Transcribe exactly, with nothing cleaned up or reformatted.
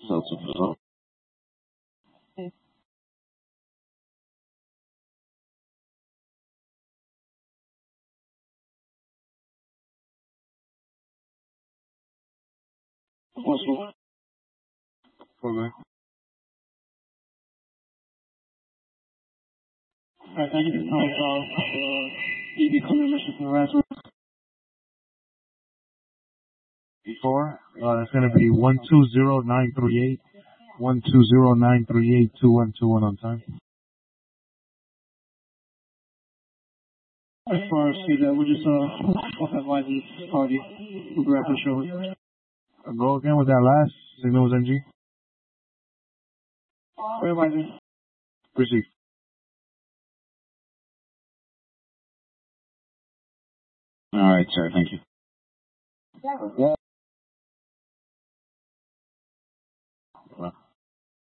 Delta Bravo. What's wrong? Okay. Alright, thank you. Alright, uh, uh, E B confirmation from the last one. Before, uh, it's gonna be one two zero nine three eight, one two zero nine three eight, two one two one on time. As far as see that, we're just, uh, off advising party. We'll grab the show. Go again with that last signal was N G. We're advising. Proceed. Alright, sir, thank you. Yeah.